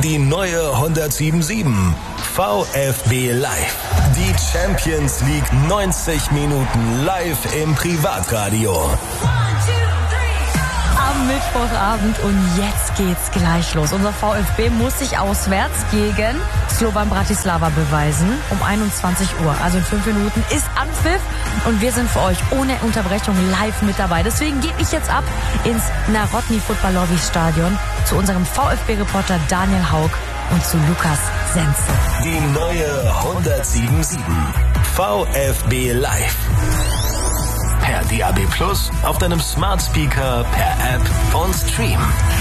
Die neue 107.7 VfB Live. Die Champions League 90 Minuten live im Privatradio. Am Mittwochabend und jetzt geht's gleich los. Unser VfB muss sich auswärts gegen Slovan Bratislava beweisen um 21 Uhr. Also in 5 Minuten ist Anpfiff und wir sind für euch ohne Unterbrechung live mit dabei. Deswegen gebe ich jetzt ab ins Narodni Fotbalovi Stadion zu unserem VfB-Reporter Daniel Haug und zu Lukas Senze. Die neue 107.7 VfB Live. Per DAB+, auf deinem Smart Speaker, per App und Stream.